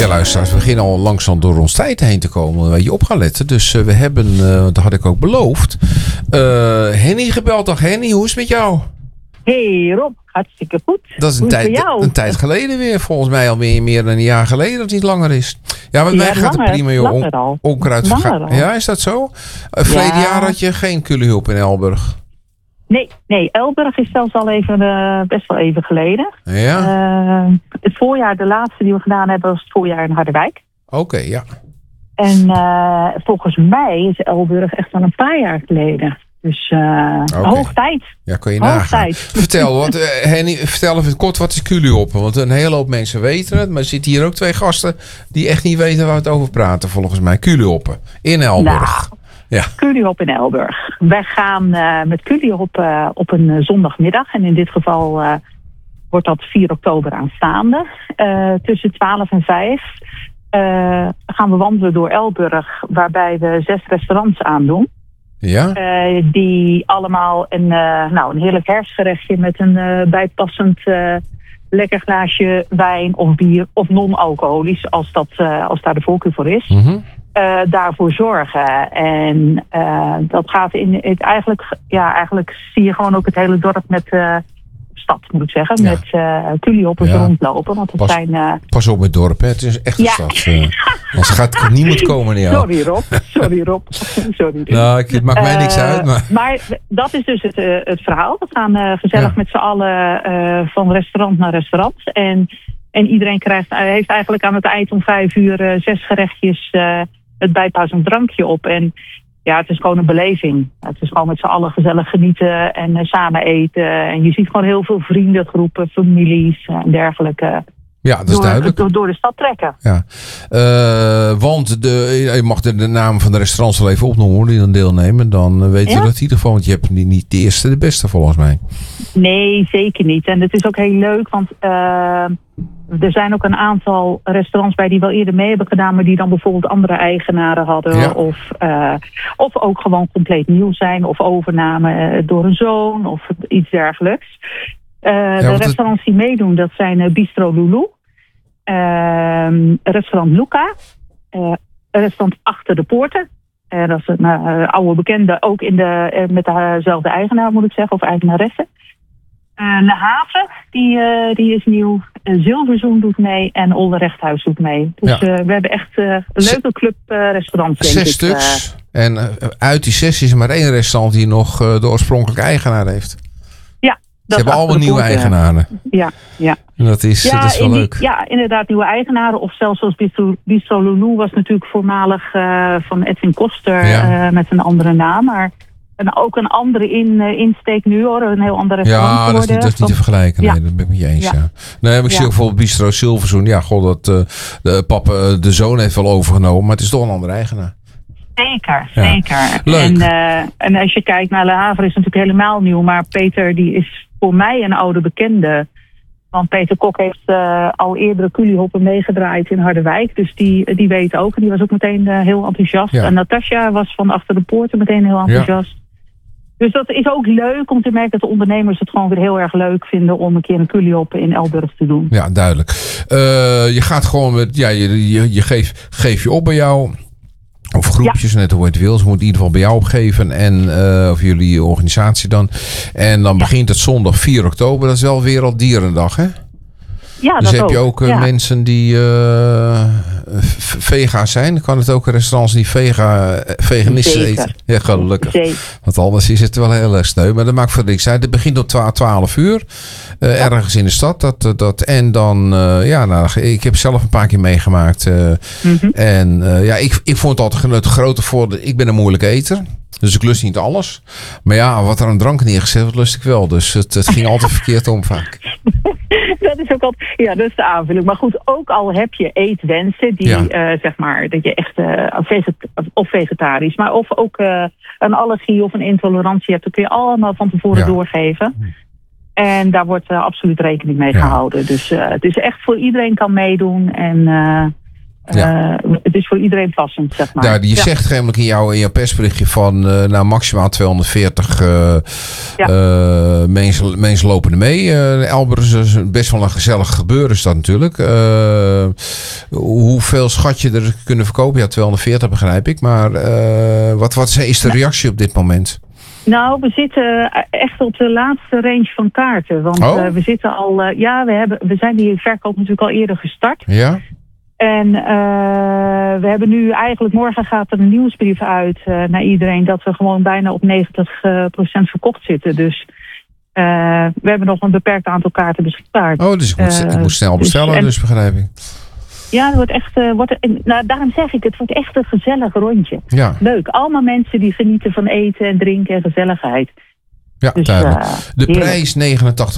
Ja, luisteraars, we beginnen al langzaam door ons tijd heen te komen. Een beetje op gaan letten. Dus we hebben, dat had ik ook beloofd, Henny gebeld. Dag Henny, hoe is het met jou? Hey Rob, hartstikke goed. Dat is een tijd geleden weer. Volgens mij al meer dan een jaar geleden, dat het niet langer is. Ja, met mij gaat het prima, joh. Onkruid vergaan. Ja, is dat zo? Verleden jaar had je geen culihulp in Elburg. Nee, Elburg is zelfs al even, best wel even geleden. Ja. Het voorjaar, de laatste die we gedaan hebben, was het voorjaar in Harderwijk. Oké, ja. En volgens mij is Elburg echt al een paar jaar geleden. Dus hoog tijd. Ja, kun je nagaan. Vertel, Henny, vertel even kort, wat is culihop? Want een hele hoop mensen weten het. Maar er zitten hier ook 2 gasten die echt niet weten waar we het over praten, volgens mij. Culihoppen in Elburg. Ja. Culihop in Elburg. Wij gaan met culihop op een zondagmiddag. En in dit geval wordt dat 4 oktober aanstaande. Tussen 12 en 5 gaan we wandelen door Elburg. Waarbij we 6 restaurants aandoen. Ja. Die allemaal een heerlijk herfstgerechtje met een bijpassend lekker glaasje wijn of bier of non-alcoholisch, als daar de voorkeur voor is. Mm-hmm. Daarvoor zorgen. En dat gaat eigenlijk zie je gewoon ook het hele dorp met stad, moet ik zeggen, met culihoppers rondlopen. Want dat zijn... Pas op met dorp, hè. Het is echt een stad. Anders gaat niemand komen naar jou. Sorry Rob. Nou, het maakt mij niks uit. Maar dat is dus het verhaal. We gaan gezellig met z'n allen van restaurant naar restaurant. En iedereen heeft eigenlijk aan het eind om 5 uur 6 gerechtjes het bijpassend drankje op. En ja, het is gewoon een beleving. Het is gewoon met z'n allen gezellig genieten en samen eten. En je ziet gewoon heel veel vriendengroepen, families en dergelijke. Ja, dat is duidelijk. Door de stad trekken. Ja. Want je mag de naam van de restaurants wel even opnoemen die dan deelnemen. Dan weten we dat in ieder geval. Want je hebt niet de eerste de beste volgens mij. Nee, zeker niet. En het is ook heel leuk. Want er zijn ook een aantal restaurants bij die wel eerder mee hebben gedaan. Maar die dan bijvoorbeeld andere eigenaren hadden. Ja. Of ook gewoon compleet nieuw zijn. Of overname door een zoon. Of iets dergelijks. De restaurants die meedoen, dat zijn Bistro Lulu, restaurant Luca, restaurant Achter de Poorten. Dat is een oude bekende, ook met dezelfde eigenaar moet ik zeggen, of eigenaresse. Le Havre, die is nieuw. Zilverzoen doet mee en Olde Rechthuis doet mee. Dus we hebben echt een leuke club restaurants. 6 stuks. En uit die 6 is er maar 1 restaurant die nog de oorspronkelijke eigenaar heeft. Ze hebben allemaal nieuwe eigenaren. Ja. En dat is wel leuk. Ja, inderdaad, nieuwe eigenaren. Of zelfs zoals Bistro Lulu was natuurlijk voormalig van Edwin Koster met een andere naam. Maar ook een andere insteek nu hoor. Een heel andere restaurant geworden. Ja, dat is niet te vergelijken. Nee, dat ben ik met je eens. Ja. Nee, maar ik zie ook bijvoorbeeld Bistro Zilverzoen. Ja, god, de zoon heeft wel overgenomen. Maar het is toch een andere eigenaar. Zeker. Leuk. En als je kijkt naar Le Havre is het natuurlijk helemaal nieuw. Maar Peter die is voor mij een oude bekende. Want Peter Kok heeft al eerdere culihoppen meegedraaid in Harderwijk. Dus die weet ook. En die was ook meteen heel enthousiast. Ja. En Natasja was van Achter de Poorten meteen heel enthousiast. Ja. Dus dat is ook leuk om te merken dat de ondernemers het gewoon weer heel erg leuk vinden om een keer een culihop in Elburg te doen. Ja, duidelijk. Je gaat gewoon met, je geef je op bij jou. Of groepjes, net hoe het wil. Ze moeten in ieder geval bij jou opgeven. En of jullie organisatie dan. En dan begint het zondag 4 oktober. Dat is wel Werelddierendag, hè? Ja, dus dat heb je ook mensen die vega zijn. Dan kan het ook restaurants die veganisten eten. Ja, gelukkig. Zeker. Want anders is het wel heel erg sneu. Maar dat maakt voor niks uit. Het begint om 12 uur. Ergens in de stad. En dan, ik heb zelf een paar keer meegemaakt. En ik vond het altijd een grote voordeel. Ik ben een moeilijke eter. Dus ik lust niet alles. Maar ja, wat er aan drank neergezet wordt, lust ik wel. Dus het ging altijd verkeerd om vaak. Dat is ook altijd, dat is de aanvulling. Maar goed, ook al heb je eetwensen die, zeg maar, dat je echt of vegetarisch, maar of ook een allergie of een intolerantie hebt, dan kun je allemaal van tevoren doorgeven. En daar wordt absoluut rekening mee gehouden. Dus het is echt voor iedereen kan meedoen. En Het is voor iedereen passend, zeg maar. Ja, je zegt helemaal in jouw persberichtje van maximaal 240 mensen lopen er mee. Elburg is best wel een gezellig gebeuren is dat natuurlijk. Hoeveel schat je er kunnen verkopen? Ja, 240 begrijp ik. Maar wat is de reactie op dit moment? Nou, we zitten echt op de laatste range van kaarten. Want we zitten al... we zijn die verkoop natuurlijk al eerder gestart. Ja. En we hebben nu eigenlijk... Morgen gaat er een nieuwsbrief uit naar iedereen... dat we gewoon bijna op 90% verkocht zitten. Dus we hebben nog een beperkt aantal kaarten beschikbaar. Oh, dus ik moet snel bestellen, dus begrijp ik. Ja, het wordt echt... daarom zeg ik, het wordt echt een gezellig rondje. Ja. Leuk. Allemaal mensen die genieten van eten en drinken en gezelligheid. Ja, dus, duidelijk. De prijs €89,95.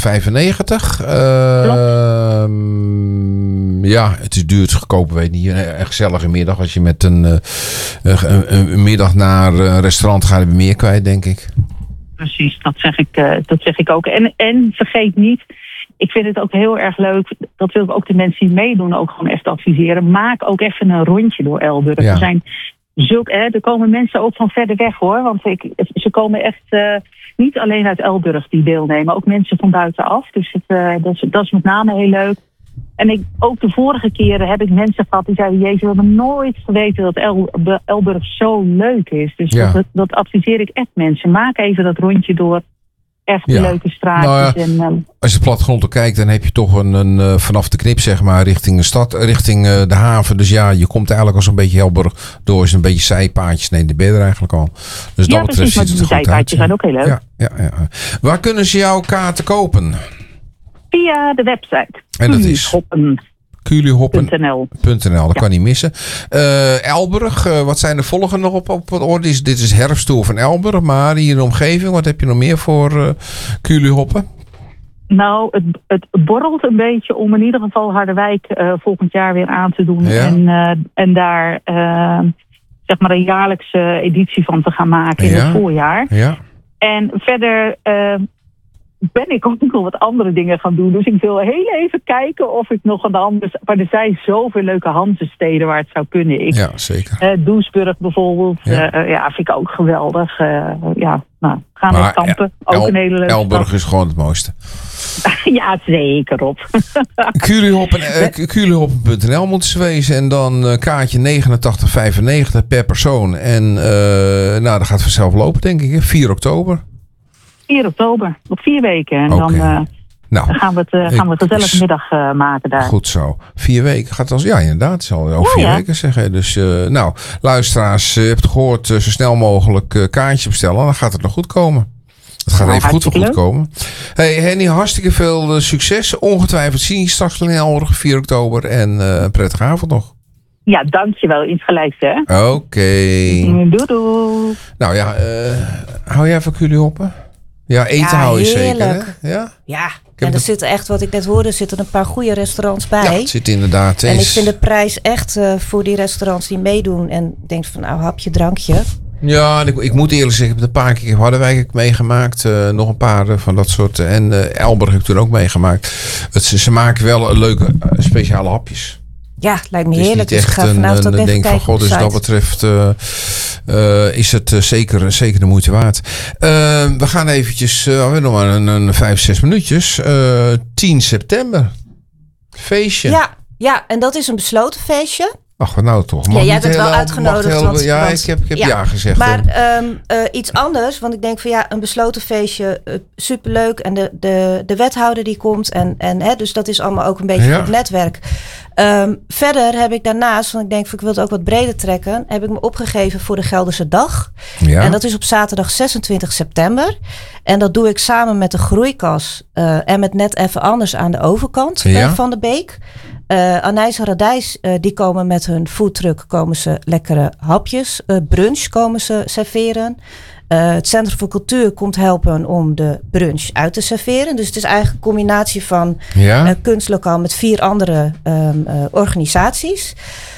Ja, het is duur, het is goedkoop, weet niet. Een gezellige middag. Als je met een middag naar een restaurant gaat, heb je meer kwijt, denk ik. Precies, dat zeg ik ook. En vergeet niet... Ik vind het ook heel erg leuk, dat wil ik ook de mensen die meedoen ook gewoon echt adviseren. Maak ook even een rondje door Elburg. Ja. Er komen mensen ook van verder weg hoor. Want ze komen echt niet alleen uit Elburg die deelnemen. Ook mensen van buitenaf. Dus dat is met name heel leuk. En ook de vorige keren heb ik mensen gehad die zeiden... Jezus, we hebben nooit geweten dat Elburg zo leuk is. Dus dat adviseer ik echt mensen. Maak even dat rondje door... Echt leuke straatjes. Nou ja, als je plattegrond kijkt, dan heb je toch een vanaf de knip, zeg maar, richting de stad, richting de haven. Dus ja, je komt eigenlijk al zo'n beetje Elburg door. Is een beetje zijpaadjes. Nee, de ben je er eigenlijk al. Dus dat betreft ziet het er goed uit. Zijpaadjes zijn ook heel leuk. Ja. Waar kunnen ze jouw kaarten kopen? Via de website. En dat is Culihoppen.nl. Dat kan niet missen. Elburg, wat zijn de volgende nog op het orde? Dit is herfsttour van Elburg, maar hier in de omgeving, wat heb je nog meer voor Culihoppen? Nou, het borrelt een beetje om in ieder geval Harderwijk volgend jaar weer aan te doen. Ja. En daar zeg maar een jaarlijkse editie van te gaan maken in het voorjaar. Ja. En verder... ben ik ook nog wat andere dingen gaan doen. Dus ik wil heel even kijken of ik nog een ander... Maar er zijn zoveel leuke Hanzesteden waar het zou kunnen. Ja, zeker. Doesburg bijvoorbeeld. Vind ik ook geweldig. Gaan we kampen. Ook een hele leuke Elburg is gewoon het mooiste. Ja, zeker op. Culihoppen.nl moeten ze wezen. En dan kaartje €89,95 per persoon. En dat gaat vanzelf lopen, denk ik. 4 oktober. 4 oktober, op 4 weken. En dan gaan we het gezellige middag maken daar. Goed zo. 4 weken gaat als... Ja, inderdaad. Het zal ook 4 weken zeggen. Dus luisteraars, je hebt gehoord, zo snel mogelijk kaartjes bestellen. Dan gaat het nog goed komen. Het gaat even goed komen. Hey Henny, hartstikke veel succes. Ongetwijfeld zien je straks in Elburg 4 oktober. En een prettige avond nog. Ja, dankjewel. Insgelijks, hè. Oké. Doei. Nou ja, hou jij van Culihoppen? Ja, eten hou je zeker, hè? Ja. En er zitten echt, wat ik net hoorde, zitten een paar goede restaurants bij. Ja, het zit inderdaad. En ik vind de prijs echt voor die restaurants die meedoen. En denk van, hapje, drankje. Ja, ik moet eerlijk zeggen, ik heb een paar keer Harderwijk meegemaakt. Nog een paar van dat soort. En Elburg heb ik toen ook meegemaakt. Ze maken wel leuke speciale hapjes. Ja, lijkt me heerlijk. Dus ik ga vanavond ook even kijken van God, dus dat betreft is het zeker de moeite waard. We gaan eventjes, nog maar een 5-6 minuutjes. 10 september. Feestje. Ja, en dat is een besloten feestje. Ach, wat nou toch? Jij bent wel uitgenodigd. Ik heb ja gezegd. Maar iets anders, want ik denk van een besloten feestje, superleuk. En de wethouder die komt. Dus dat is allemaal ook een beetje voor het netwerk. Verder heb ik daarnaast, want ik denk ik wil het ook wat breder trekken, heb ik me opgegeven voor de Gelderse Dag. Ja. En dat is op zaterdag 26 september. En dat doe ik samen met de Groeikas en met Net Even Anders aan de overkant van de beek. Anijs en Radijs, die komen met hun foodtruck, komen ze lekkere hapjes. Brunch komen ze serveren. Het Centrum voor Cultuur komt helpen om de brunch uit te serveren. Dus het is eigenlijk een combinatie van kunstlokaal met 4 andere organisaties.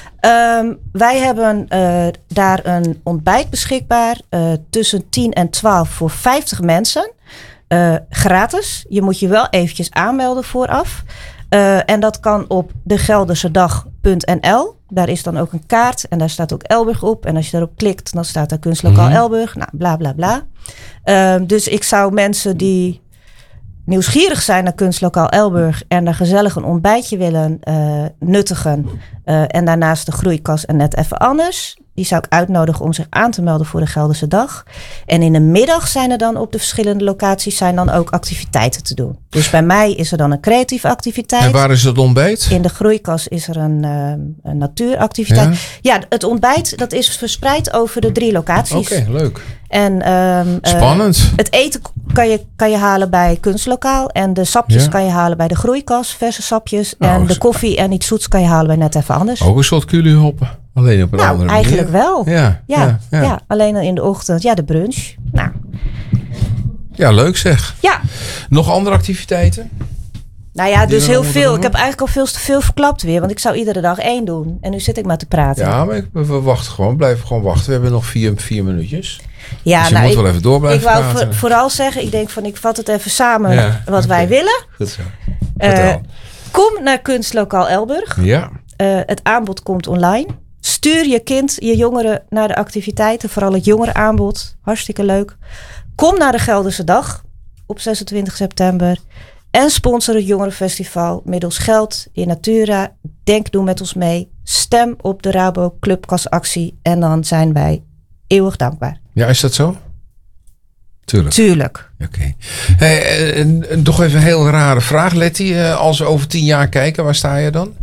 Wij hebben daar een ontbijt beschikbaar tussen 10 en 12 voor 50 mensen. Gratis. Je moet je wel eventjes aanmelden vooraf. En dat kan op degeldersedag.nl. Daar is dan ook een kaart en daar staat ook Elburg op. En als je daarop klikt, dan staat daar Kunstlokaal Elburg. Nou, bla bla bla. Dus ik zou mensen die nieuwsgierig zijn naar Kunstlokaal Elburg en daar gezellig een ontbijtje willen nuttigen. En daarnaast de groeikas en net even anders. Die zou ik uitnodigen om zich aan te melden voor de Gelderse Dag. En in de middag zijn er dan op de verschillende locaties zijn dan ook activiteiten te doen. Dus bij mij is er dan een creatieve activiteit. En waar is het ontbijt? In de groeikas is er een natuuractiviteit. Ja, het ontbijt dat is verspreid over de 3 locaties. Oké, leuk. En, spannend. Het eten kan je halen bij Kunstlokaal. En de sapjes kan je halen bij de groeikas, verse sapjes. En de koffie en iets zoets kan je halen bij net even anders. Ook een soort culiehoppen. Alleen op een andere manier. Eigenlijk wel. Ja. Alleen in de ochtend. Ja, de brunch. Nou. Ja, leuk zeg. Ja. Nog andere activiteiten? Nou ja, dus heel veel. Ik heb eigenlijk al veel te veel verklapt weer. Want ik zou iedere dag 1 doen. En nu zit ik maar te praten. Ja, maar we wachten gewoon. Blijven gewoon wachten. We hebben nog 4 minuutjes. Ja, dus je moet wel even door blijven praten. Ik wou vooral zeggen, ik denk van ik vat het even samen wat wij willen. Goed zo. Kom naar Kunstlokaal Elburg. Ja. Het aanbod komt online. Stuur je kind, je jongeren naar de activiteiten. Vooral het jongerenaanbod. Hartstikke leuk. Kom naar de Gelderse Dag op 26 september. En sponsor het Jongerenfestival middels geld in Natura. Doe met ons mee. Stem op de Rabo Clubkasactie. En dan zijn wij eeuwig dankbaar. Ja, is dat zo? Tuurlijk. Oké. Hey, toch even een heel rare vraag, Letty. Als we over 10 jaar kijken, waar sta je dan?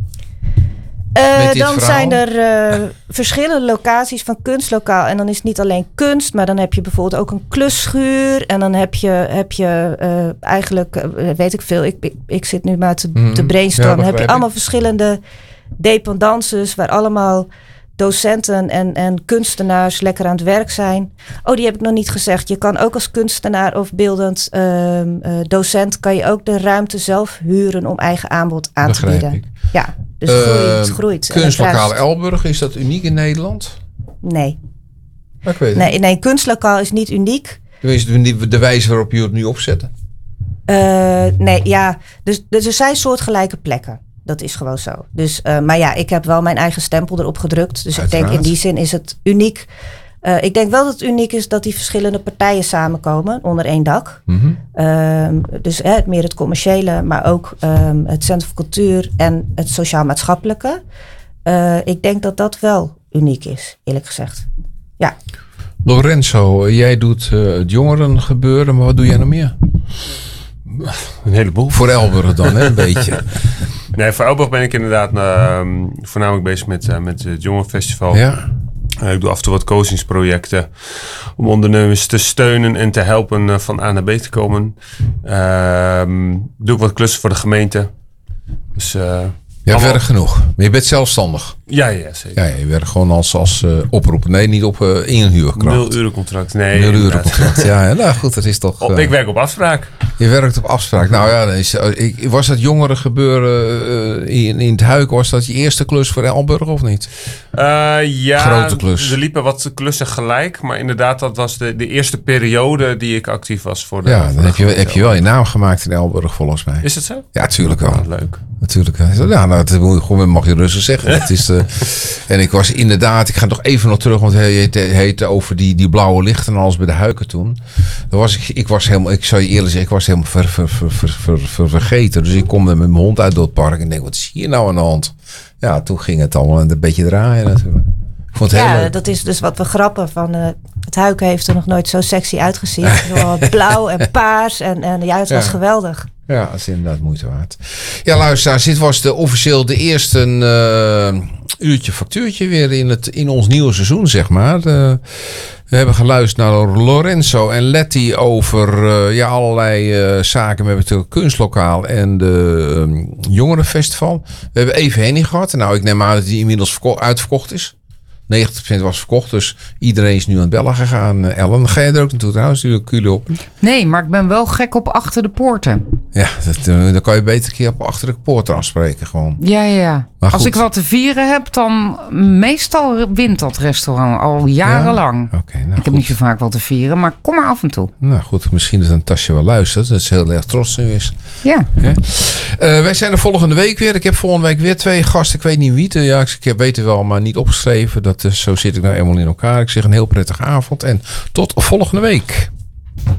Dan zijn er verschillende locaties van Kunstlokaal. En dan is het niet alleen kunst, maar dan heb je bijvoorbeeld ook een klusschuur. En dan heb je eigenlijk, weet ik veel, ik zit nu maar te brainstormen. Dan heb je allemaal verschillende dependances waar allemaal docenten en kunstenaars lekker aan het werk zijn. Oh, die heb ik nog niet gezegd. Je kan ook als kunstenaar of beeldend docent kan je ook de ruimte zelf huren om eigen aanbod aan te bieden. Ik. Ja, dus het groeit. Kunstlokaal Elburg, is dat uniek in Nederland? Nee. Maar ik weet het. Nee, Kunstlokaal is niet uniek. De wijze waarop je het nu opzetten? Nee, ja. Dus er zijn soortgelijke plekken. Dat is gewoon zo. Dus, maar ja, ik heb wel mijn eigen stempel erop gedrukt. Dus uiteraard. Ik denk in die zin is het uniek. Ik denk wel dat het uniek is dat die verschillende partijen samenkomen onder 1 dak. Dus meer het commerciële, maar ook het Centrum voor Cultuur en het sociaal-maatschappelijke. Ik denk dat dat wel uniek is, eerlijk gezegd. Ja. Lorenzo, jij doet het jongerengebeuren, maar wat doe jij nog meer? Een heleboel. Voor Elburg dan, hè, een beetje. Nee, voor Elburg ben ik inderdaad voornamelijk bezig met het Jongerenfestival. Ja. Ik doe af en toe wat coachingsprojecten om ondernemers te steunen en te helpen van A naar B te komen. Doe ik wat klussen voor de gemeente. Dus, werk genoeg. Maar je bent zelfstandig. Ja, zeker. Ja, je werkt gewoon als oproep. Nee, niet op inhuurkracht. 0 uren contract. Nee, 0 uren contract. Ja, nou goed, dat is toch... ik werk op afspraak. Je werkt op afspraak. Nou ja, was dat jongeren gebeuren in het Huik, was dat je eerste klus voor Elburg of niet? Ja, grote klus. Er liepen wat klussen gelijk. Maar inderdaad, dat was de eerste periode die ik actief was voor de... Ja, dan heb je wel je naam gemaakt in Elburg volgens mij. Is dat zo? Ja, tuurlijk wel. Leuk. Natuurlijk. Ja, nou, dat mag je rustig zeggen. Het is, en ik was inderdaad, ik ga nog even terug, want het heette over die blauwe lichten en alles bij de Huiken toen. Ik zou je eerlijk zeggen, ik was helemaal vergeten. Dus ik kom met mijn hond uit door het park en denk, wat is hier nou aan de hand? Ja, toen ging het allemaal een beetje draaien natuurlijk. Dat is dus wat we grappen van het Huiken heeft er nog nooit zo sexy uitgezien. Blauw en paars en ja, het was geweldig. Ja, dat is inderdaad moeite waard. Ja, luisteraars, dit was officieel de eerste uurtje factuurtje weer in ons nieuwe seizoen, zeg maar. We hebben geluisterd naar Lorenzo en Letty over allerlei zaken. We hebben natuurlijk Kunstlokaal en de Jongerenfestival. We hebben even Henny gehad. Nou, ik neem aan dat die inmiddels uitverkocht is. 90% was verkocht, dus iedereen is nu aan het bellen gegaan. Ellen, ga je er ook naartoe trouwens? Jullie op? Nee, maar ik ben wel gek op Achter de Poorten. Ja, dan kan je beter een keer op Achter de Poorten afspreken gewoon. Ja. Maar als ik wat te vieren heb, dan meestal wint dat restaurant al jarenlang. Ja? Okay, ik heb niet zo vaak wat te vieren, maar kom maar af en toe. Nou goed, misschien dat een tasje wel luistert. Dat ze heel erg trots nu is. Ja. Wij zijn er volgende week weer. Ik heb volgende week weer 2 gasten. Ik weet niet wie. Ja, ik weet het wel, maar niet opgeschreven. Zo zit ik nou eenmaal in elkaar. Ik zeg een heel prettige avond en tot volgende week.